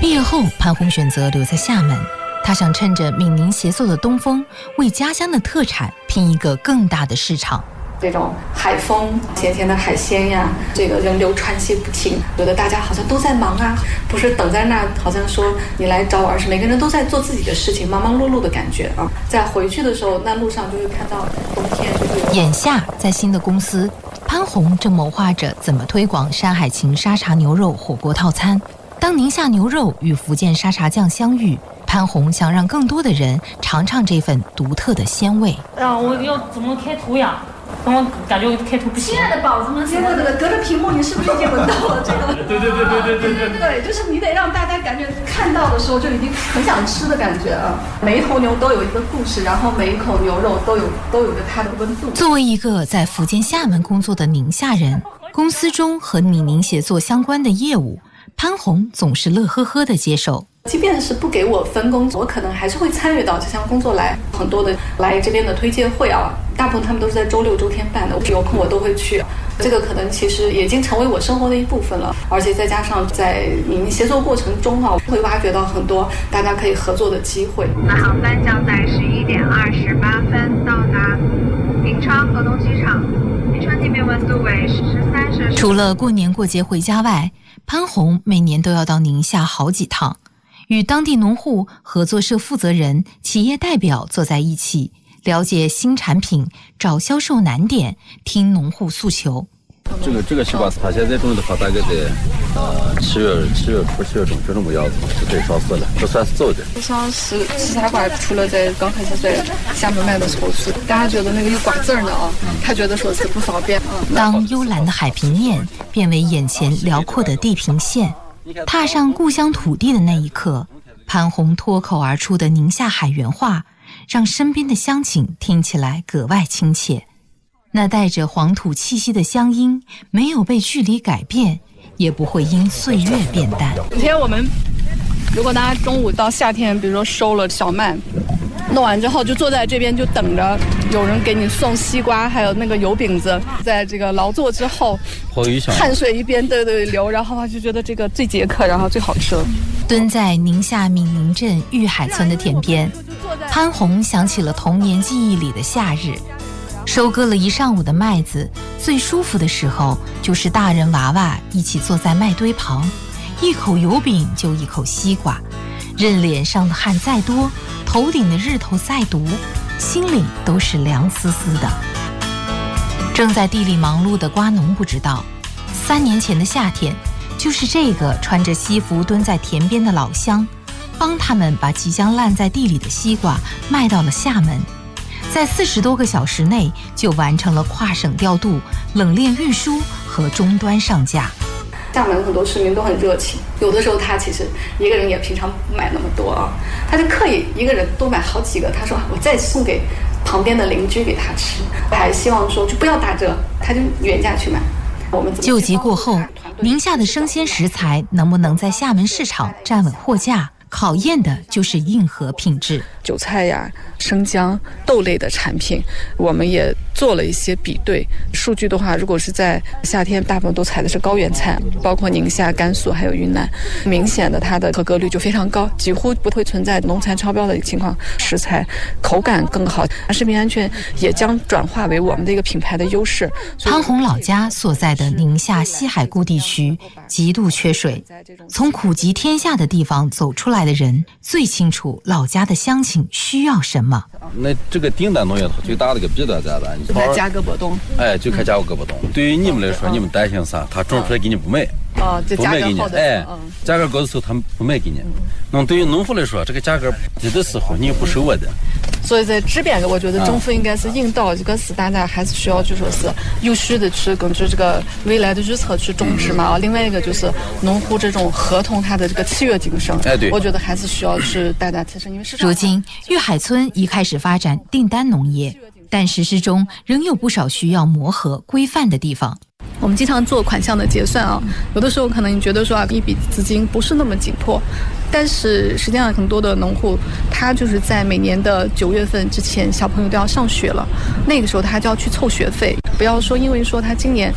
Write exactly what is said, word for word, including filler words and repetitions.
毕业后，潘虹选择留在厦门，他想趁着闽宁协作的东风，为家乡的特产拼一个更大的市场。 这种海风、咸咸的海鲜呀，这个人流川泻不停，觉得大家好像都在忙啊，不是等在那儿，好像说你来找我，而是每个人都在做自己的事情，忙忙碌碌的感觉啊。在回去的时候，那路上就会看到冬天就会有。 眼下，在新的公司，潘虹正谋划着怎么推广山海情沙茶牛肉火锅套餐。当宁夏牛肉与福建沙茶酱相遇，潘虹想让更多的人尝尝这份独特的鲜味。 啊，我要怎么开图呀？怎么感觉开图不行？ 亲爱的宝子们，现在这个隔着屏幕，你是不是已经闻到了这个？ 对对对对对对对对，就是你得让大家感觉看到的时候就已经很想吃的感觉啊！每一头牛都有一个故事，然后每一口牛肉都有都有着它的温度。 作为一个在福建厦门工作的宁夏人，公司中和闽宁协作相关的业务，潘虹总是乐呵呵地接受。 即便是不给我分工，我可能还是会参与到这项工作来。很多的来这边的推介会啊，大部分他们都是在周六周天办的，有空我都会去。这个可能其实已经成为我生活的一部分了，而且再加上在您协作过程中啊，会挖掘到很多大家可以合作的机会。 那航班将在十一点二十八分到达银川河东机场，银川地面温度为十三摄氏。 除了过年过节回家外，潘虹每年都要到宁夏好几趟。与当地农户、合作社负责人、企业代表坐在一起，了解新产品，找销售难点，听农户诉求。 这个这个西瓜，它现在种的话，大概在呃七月七月初、七月中就这么样子，就可以上市了，不算是走的。 像吃吃茶瓜，除了在刚开始在厦门卖的时候是，大家觉得那个有瓜字儿呢啊，他觉得说是不方便啊。 当幽蓝的海平面变为眼前辽阔的地平线。踏上故乡土地的那一刻，潘虹脱口而出的宁夏海原话，让身边的乡亲听起来格外亲切。那带着黄土气息的乡音，没有被距离改变，也不会因岁月变淡。 以前我们，如果大家中午到夏天，比如说收了小麦，弄完之后就坐在这边就等着有人给你送西瓜，还有那个油饼子。在这个劳作之后，汗水一边对对流，然后就觉得这个最解渴，然后最好吃了。 蹲在宁夏闽宁镇玉海村的田边，潘虹想起了童年记忆里的夏日。收割了一上午的麦子，最舒服的时候就是大人娃娃一起坐在麦堆旁，一口油饼就一口西瓜，任脸上的汗再多，头顶的日头再毒，心里都是凉丝丝的。正在地里忙碌的瓜农不知道，三年前的夏天，就是这个穿着西服蹲在田边的老乡，帮他们把即将烂在地里的西瓜卖到了厦门。在四十多个小时内就完成了跨省调度、冷链运输和终端上架。 厦门很多市民都很热情，有的时候他其实一个人也平常不买那么多啊，他就刻意一个人多买好几个，他说我再送给旁边的邻居给他吃，还希望说就不要打折，他就原价去买。我们救急过后，宁夏的生鲜食材能不能在厦门市场站稳货架，考验的就是硬核品质。 韭菜呀、生姜、豆类的产品，我们也做了一些比对。数据的话，如果是在夏天，大部分都采的是高原菜，包括宁夏、甘肃还有云南，明显的它的合格率就非常高，几乎不会存在农残超标的情况。食材口感更好，食品安全也将转化为我们的一个品牌的优势。 潘虹老家所在的宁夏西海固地区极度缺水，从苦极天下的地方走出来的人最清楚老家的乡亲需要什么。 那这个订单农业最大的一个弊端在哪？ 就看价格波动。 哎，就看价格波动。嗯、对于你们来说，嗯、你们担心啥？他种出来给你不卖。 哦，这价格好的。 哎，嗯、价格高的时候他们不卖给你。那、嗯、对于农户来说，这个价格低的时候你又不收我的。 所以在这边，我觉得政府应该是引导这个是大家还是需要就说是有序的去根据这个未来的预测去种植嘛。嗯、另外一个就是农户这种合同它的这个契约精神， 哎，对， 我觉得还是需要去大家提升，因为市场。 如今，玉海村已开始发展订单农业，但实施中仍有不少需要磨合规范的地方。 我们经常做款项的结算啊，有的时候可能你觉得说啊，一笔资金不是那么紧迫，但是实际上很多的农户，他就是在每年的九月份之前，小朋友都要上学了，那个时候他就要去凑学费。不要说因为说他今年